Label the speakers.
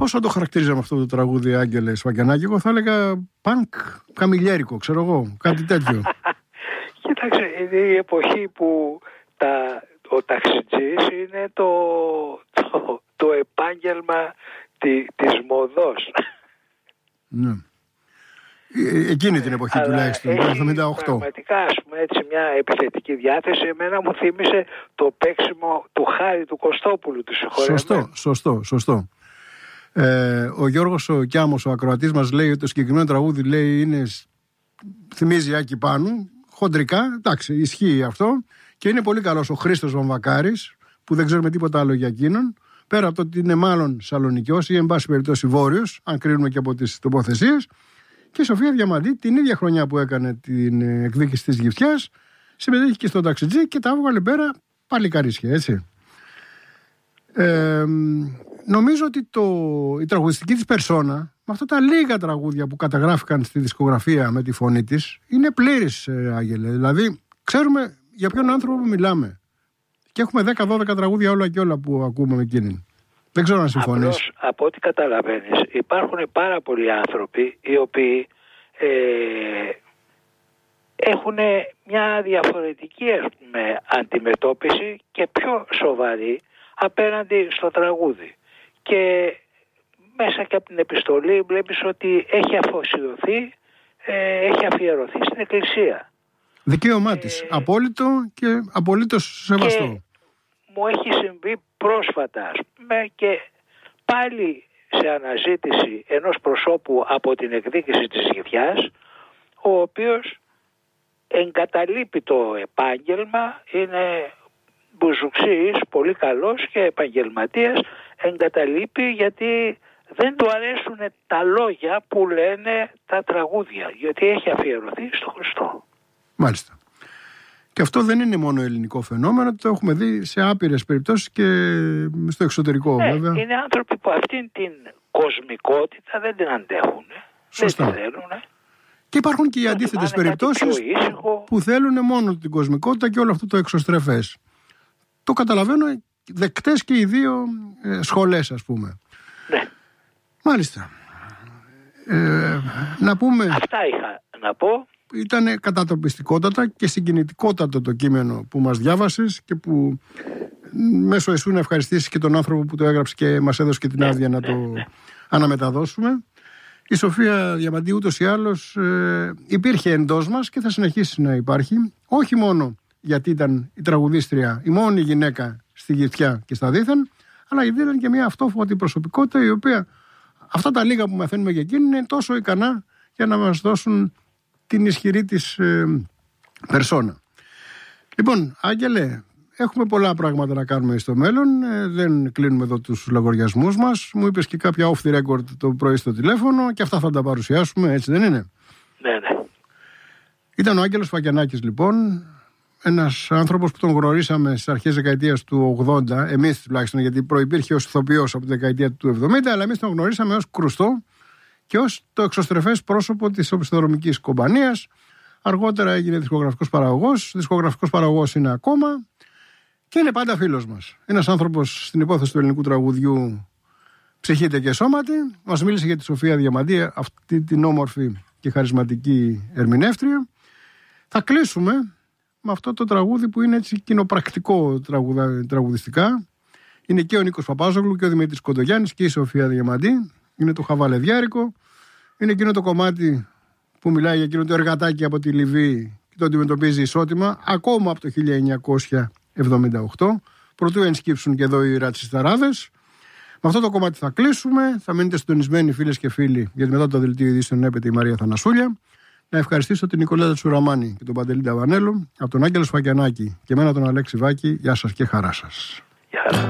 Speaker 1: Πώς θα το χαρακτηρίζαμε αυτό το τραγούδι, Άγγελε Σφακιανάκη? Εγώ θα έλεγα πανκ καμιλιέρικο, ξέρω εγώ, κάτι τέτοιο.
Speaker 2: Κοίταξε, είναι η εποχή που ο ταξιτζής είναι το επάγγελμα της μοδός.
Speaker 1: Ναι. Εκείνη την εποχή τουλάχιστον, το 1978.
Speaker 2: Πραγματικά, ας πούμε, έτσι μια επιθετική διάθεση. Εμένα μου θύμισε το παίξιμο του Χάρη του Κωστόπουλου, του συγχωρεμένου.
Speaker 1: Σωστό. Ο Γιώργος ο Κιάμος, ο ακροατής μας, λέει ότι το συγκεκριμένο τραγούδι, λέει, θυμίζει Άκη Πάνου. Χοντρικά, εντάξει, ισχύει αυτό. Και είναι πολύ καλός ο Χρήστος Βαμβακάρης, που δεν ξέρουμε τίποτα άλλο για εκείνον. Πέρα από το ότι είναι μάλλον Σαλονικιός ή εν πάση περιπτώσει Βόρειος, αν κρίνουμε και από τις τοποθεσίες. Και η Σοφία Διαμαντή, την ίδια χρονιά που έκανε την εκδίκηση της Γυφτιάς, συμμετέχει και στο ταξιτζή και τα έβγαλε πέρα παλικαρίσια, έτσι. Νομίζω ότι η τραγουδιστική της περσόνα, με αυτά τα λίγα τραγούδια που καταγράφηκαν στη δισκογραφία με τη φωνή της, είναι πλήρης, Άγγελε. Δηλαδή, ξέρουμε για ποιον άνθρωπο μιλάμε. Και έχουμε 10-12 τραγούδια όλα και όλα που ακούμε με εκείνη. Δεν ξέρω αν συμφωνείς.
Speaker 2: Απλώς, από ό,τι καταλαβαίνεις, υπάρχουν πάρα πολλοί άνθρωποι οι οποίοι έχουν μια διαφορετική, αντιμετώπιση και πιο σοβαρή απέναντι στο τραγούδι. Και μέσα και από την επιστολή βλέπεις ότι έχει αφιερωθεί στην Εκκλησία.
Speaker 1: Δικαίωμά της. Απόλυτο και απολύτως σεβαστό.
Speaker 2: Και μου έχει συμβεί πρόσφατα, ας πούμε, και πάλι σε αναζήτηση ενός προσώπου από την εκδίκηση της Γυφτιάς, ο οποίος εγκαταλείπει το επάγγελμα, είναι μπουζουξής, πολύ καλός και επαγγελματίας, εγκαταλείπει γιατί δεν του αρέσουν τα λόγια που λένε τα τραγούδια, γιατί έχει αφιερωθεί στο Χριστό.
Speaker 1: Μάλιστα. Και αυτό δεν είναι μόνο ελληνικό φαινόμενο, το έχουμε δει σε άπειρες περιπτώσεις και στο εξωτερικό, βέβαια.
Speaker 2: Είναι άνθρωποι που αυτήν την κοσμικότητα δεν την αντέχουν.
Speaker 1: Σωστά.
Speaker 2: Δεν την θέλουν.
Speaker 1: Και υπάρχουν και οι αντίθετες περιπτώσεις που θέλουν μόνο την κοσμικότητα και όλο αυτό το εξωστρεφές. Το καταλαβαίνω, δεκτές και οι δύο σχολές, ας πούμε.
Speaker 2: Ναι.
Speaker 1: Μάλιστα. Να πούμε...
Speaker 2: Αυτά είχα να πω.
Speaker 1: Ήταν κατατοπιστικότατα και συγκινητικότατο το κείμενο που μας διάβασες και που μέσω εσού να ευχαριστήσεις και τον άνθρωπο που το έγραψε και μας έδωσε και την άδεια να το αναμεταδώσουμε. Η Σοφία Διαμαντή ούτως ή άλλως υπήρχε εντός μας και θα συνεχίσει να υπάρχει, όχι μόνο γιατί ήταν η τραγουδίστρια, η μόνη γυναίκα στη Γυφτιά και στα Δίθεν, αλλά γιατί ήταν και μια αυτόφωτη προσωπικότητα η οποία αυτά τα λίγα που μαθαίνουμε για εκείνη είναι τόσο ικανά για να μας δώσουν την ισχυρή της περσόνα. Λοιπόν, Άγγελε, έχουμε πολλά πράγματα να κάνουμε στο μέλλον. Δεν κλείνουμε εδώ τους λογαριασμούς μας. Μου είπες και κάποια off the record το πρωί στο τηλέφωνο και αυτά θα τα παρουσιάσουμε, έτσι δεν είναι?
Speaker 2: Ναι.
Speaker 1: Ήταν ο Άγγελος Σφακιανάκης, λοιπόν, ένας άνθρωπος που τον γνωρίσαμε στις αρχές δεκαετίας του 80, εμείς τουλάχιστον, γιατί προϋπήρχε ως ηθοποιός από τη δεκαετία του 70, αλλά εμείς τον γνωρίσαμε ως κρουστό και ως το εξωστρεφές πρόσωπο της οπισθοδρομικής κομπανίας. Αργότερα έγινε δισκογραφικός παραγωγός. Δισκογραφικός παραγωγός είναι ακόμα και είναι πάντα φίλος μας. Ένας άνθρωπος στην υπόθεση του ελληνικού τραγουδιού ψυχείται και σώματι. Μας μίλησε για τη Σοφία Διαμαντή, αυτή την όμορφη και χαρισματική ερμηνεύτρια. Θα κλείσουμε με αυτό το τραγούδι που είναι έτσι κοινοπρακτικό τραγουδιστικά. Είναι και ο Νίκος Παπάζογλου και ο Δημήτρης Κοντογιάννης και η Σοφία Διαμαντή. Είναι το χαβαλεδιάρικο. Είναι εκείνο το κομμάτι που μιλάει για εκείνο το εργατάκι από τη Λιβύη και το αντιμετωπίζει ισότιμα ακόμα από το 1978. Προτού ενσκύψουν και εδώ οι ρατσισταράδες. Με αυτό το κομμάτι θα κλείσουμε. Θα μείνετε συντονισμένοι, φίλες και φίλοι, γιατί μετά το δελτίο ειδήσεων έπεται η Μαρία Θανασούλια. Να ευχαριστήσω την Νικολέτα Τσουραμάνη και τον Παντελή Νταβανέλο, από τον Άγγελο Σφακιανάκη και εμένα τον Αλέξη Βάκη. Γεια σας και χαρά σας.
Speaker 2: Γεια σας.